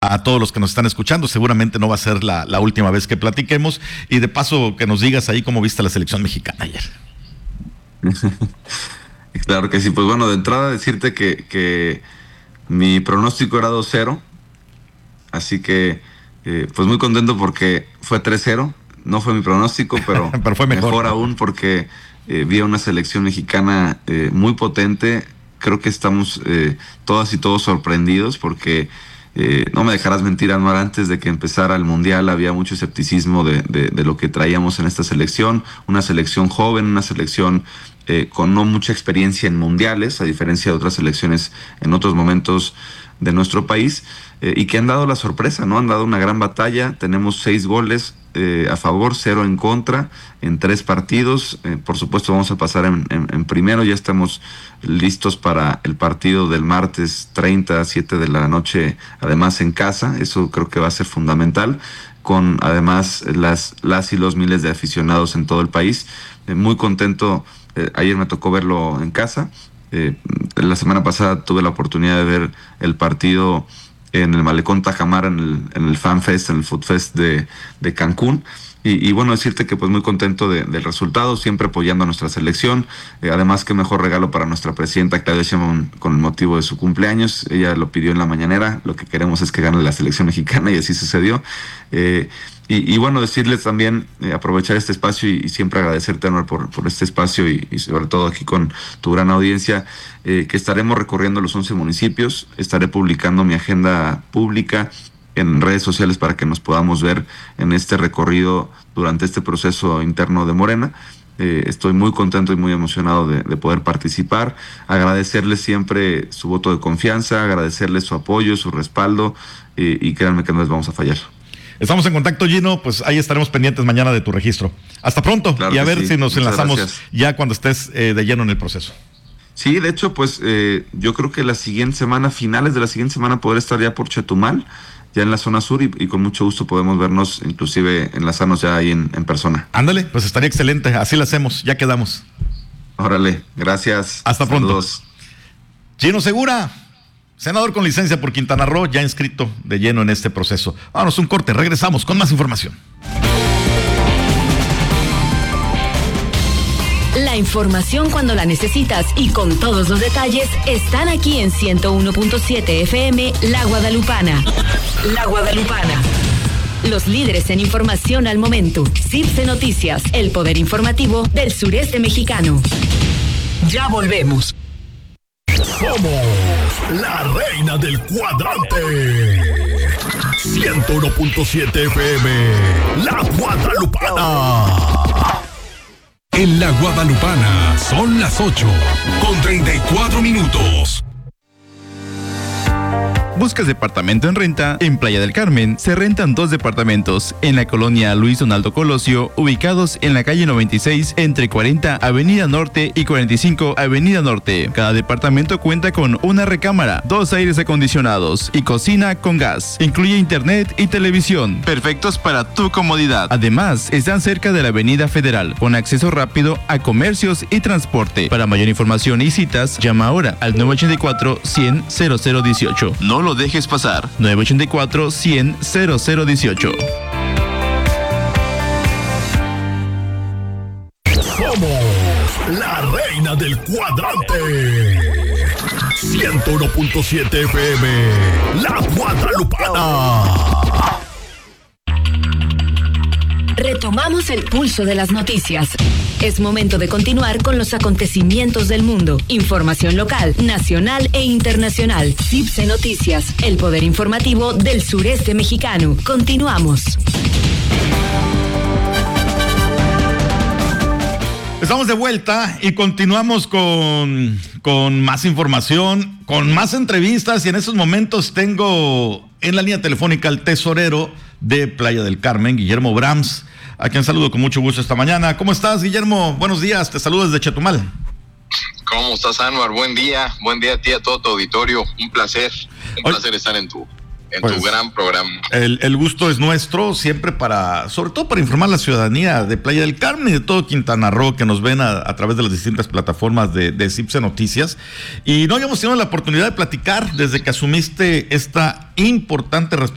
a todos los que nos están escuchando. Seguramente no va a ser la última vez que platiquemos. Y de paso, que nos digas ahí cómo viste la selección mexicana ayer. Claro que sí. Pues bueno, de entrada decirte que mi pronóstico era 2-0. Así que, pues muy contento porque fue 3-0. No fue mi pronóstico, pero, pero fue mejor aún porque vi a una selección mexicana muy potente. Creo que estamos todas y todos sorprendidos porque no me dejarás mentir, Anuar, antes de que empezara el Mundial había mucho escepticismo de lo que traíamos en esta selección. Una selección joven, una selección con no mucha experiencia en mundiales, a diferencia de otras selecciones en otros momentos de nuestro país, y que han dado la sorpresa, ¿no? Han dado una gran batalla. Tenemos 6 goles a favor, 0 en contra en 3 partidos. Por supuesto vamos a pasar en primero. Ya estamos listos para el partido del martes 30, 7 de la noche, además en casa. Eso creo que va a ser fundamental, con además las y los miles de aficionados en todo el país. Muy contento. Ayer me tocó verlo en casa. La semana pasada tuve la oportunidad de ver el partido en el Malecón Tajamar, en el Fan Fest, en el Food Fest de Cancún. Y bueno, decirte que pues muy contento del resultado, siempre apoyando a nuestra selección. Además, qué mejor regalo para nuestra presidenta Claudia Sheinbaum con el motivo de su cumpleaños. Ella lo pidió en la mañanera. Lo que queremos es que gane la selección mexicana y así sucedió. Y bueno, decirles también, aprovechar este espacio y siempre agradecerte, Anuar, por este espacio y sobre todo aquí con tu gran audiencia, que estaremos recorriendo los 11 municipios. Estaré publicando mi agenda pública en redes sociales para que nos podamos ver en este recorrido durante este proceso interno de Morena. Estoy muy contento y muy emocionado de poder participar. Agradecerles siempre su voto de confianza, agradecerles su apoyo, su respaldo, y créanme que no les vamos a fallar. Estamos en contacto, Gino, pues ahí estaremos pendientes mañana de tu registro. Hasta pronto, claro, y a ver si nos enlazamos ya cuando estés de lleno en el proceso. Sí, de hecho, pues yo creo que la siguiente semana, finales de la siguiente semana, poder estar ya por Chetumal, ya en la zona sur, y con mucho gusto podemos vernos, inclusive enlazarnos ya ahí en persona. Ándale, pues estaría excelente, así lo hacemos, ya quedamos. Órale, gracias. Hasta pronto. Gino Segura, senador con licencia por Quintana Roo, ya inscrito de lleno en este proceso. Vámonos un corte, regresamos con más información. La información cuando la necesitas y con todos los detalles están aquí en 101.7 FM La Guadalupana. La Guadalupana. Los líderes en información al momento. CIPSE Noticias, el poder informativo del sureste mexicano. Ya volvemos. Somos la reina del cuadrante. 101.7 FM La Guadalupana. En La Guadalupana son las 8:34. ¿Buscas departamento en renta? En Playa del Carmen se rentan 2 departamentos en la colonia Luis Donaldo Colosio, ubicados en la calle 96, entre 40 Avenida Norte y 45 Avenida Norte. Cada departamento cuenta con una recámara, 2 aires acondicionados y cocina con gas. Incluye internet y televisión, perfectos para tu comodidad. Además, están cerca de la Avenida Federal, con acceso rápido a comercios y transporte. Para mayor información y citas, llama ahora al 984-100-0018. No lo dejes pasar. 984-100-0018. Somos la reina del cuadrante. 101.7 FM La Guadalupana. Retomamos el pulso de las noticias. Es momento de continuar con los acontecimientos del mundo. Información local, nacional e internacional. CIPSE Noticias, el poder informativo del sureste mexicano. Continuamos. Estamos de vuelta y continuamos con más información, con más entrevistas, y en estos momentos tengo en la línea telefónica al tesorero de Playa del Carmen, Guillermo Brahms, a quien saludo con mucho gusto esta mañana. ¿Cómo estás, Guillermo? Buenos días, te saludo desde Chetumal. ¿Cómo estás, Anuar? Buen día a ti, a todo tu auditorio. Un placer estar en tu gran programa. El gusto es nuestro, siempre sobre todo para informar a la ciudadanía de Playa del Carmen y de todo Quintana Roo, que nos ven a través de las distintas plataformas de CIPSE Noticias. Y no habíamos tenido la oportunidad de platicar desde que asumiste esta importante responsabilidad